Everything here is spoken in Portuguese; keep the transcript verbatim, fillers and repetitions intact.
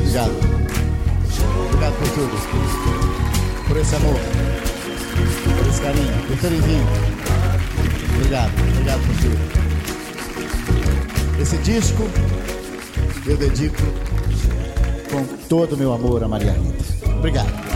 Obrigado. Obrigado por tudo. Por esse amor. Por esse carinho. Por terem vindo. Obrigado. Obrigado por tudo. Esse disco eu dedico com todo o meu amor a Maria Rita. Obrigado.